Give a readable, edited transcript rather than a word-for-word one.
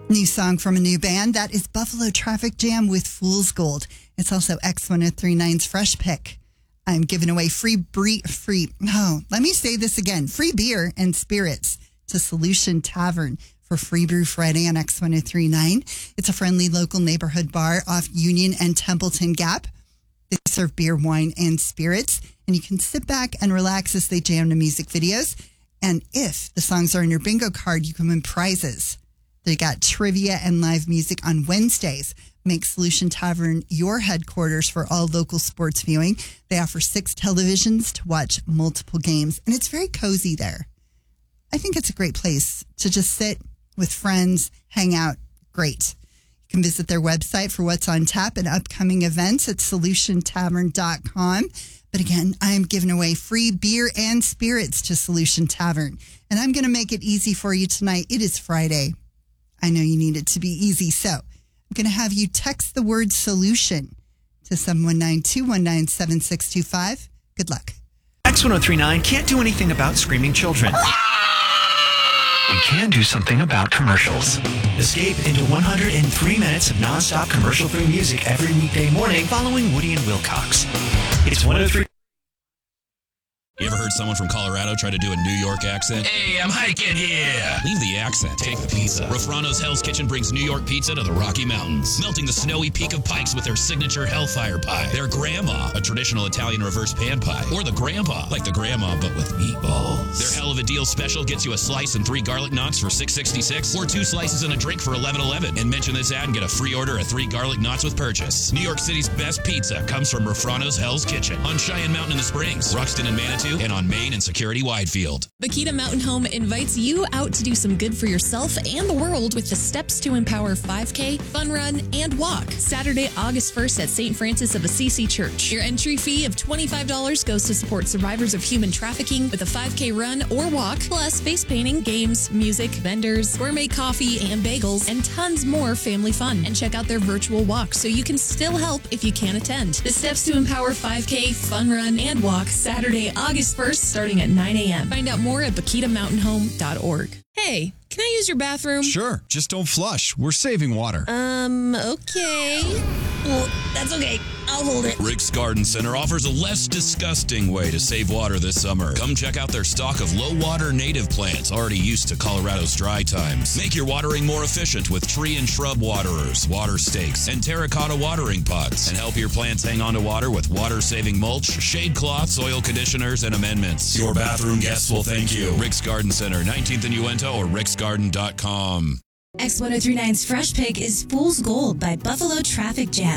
New song from a new band. That is Buffalo Traffic Jam with Fool's Gold. It's also X1039's Fresh Pick. I'm giving away free beer and spirits to Solution Tavern for Free Brew Friday on X1039. It's a friendly local neighborhood bar off Union and Templeton Gap. They serve beer, wine, and spirits, and you can sit back and relax as they jam to music videos. And if the songs are in your bingo card, you can win prizes. They got trivia and live music on Wednesdays. Make Solution Tavern your headquarters for all local sports viewing. They offer 6 televisions to watch multiple games, and it's very cozy there. I think it's a great place to just sit with friends, hang out. Great. You can visit their website for what's on tap and upcoming events at solutiontavern.com. But again, I am giving away free beer and spirits to Solution Tavern. And I'm going to make it easy for you tonight. It is Friday. I know you need it to be easy, so I'm going to have you text the word solution to 719-219-7625. Good luck. X1039 can't do anything about screaming children. We can do something about commercials. Escape into 103 minutes of nonstop commercial-free music every weekday morning following Woody and Wilcox. It's 103. You ever heard someone from Colorado try to do a New York accent? Hey, I'm hiking here. Leave the accent. Take the pizza. Rafrano's Hell's Kitchen brings New York pizza to the Rocky Mountains, melting the snowy peak of Pikes with their signature Hellfire Pie. Their Grandma, a traditional Italian reverse pan pie. Or the Grandpa, like the Grandma, but with meatballs. Their Hell of a Deal special gets you a slice and 3 garlic knots for $6.66, or 2 slices and a drink for $11.11. And mention this ad and get a free order of 3 garlic knots with purchase. New York City's best pizza comes from Rafrano's Hell's Kitchen on Cheyenne Mountain in the Springs, Ruxton and Manitou, and on Main and Security Widefield. Bakita Mountain Home invites you out to do some good for yourself and the world with the Steps to Empower 5K, Fun Run, and Walk. Saturday, August 1st at St. Francis of Assisi Church. Your entry fee of $25 goes to support survivors of human trafficking with a 5K run or walk, plus face painting, games, music, vendors, gourmet coffee and bagels, and tons more family fun. And check out their virtual walk so you can still help if you can't attend. The Steps to Empower 5K, Fun Run, and Walk, Saturday, August 1st, starting at 9 a.m. Find out more at BakitaMountainHome.org. Hey, can I use your bathroom? Sure, just don't flush. We're saving water. Okay. Well, that's okay. I'll hold it. Rick's Garden Center offers a less disgusting way to save water this summer. Come check out their stock of low-water native plants already used to Colorado's dry times. Make your watering more efficient with tree and shrub waterers, water stakes, and terracotta watering pots. And help your plants hang on to water with water-saving mulch, shade cloths, soil conditioners, and amendments. Your bathroom guests will thank you. Rick's Garden Center, 19th and Uinta, or ricksgarden.com. X1039's Fresh Pick is Fool's Gold by Buffalo Traffic Jam.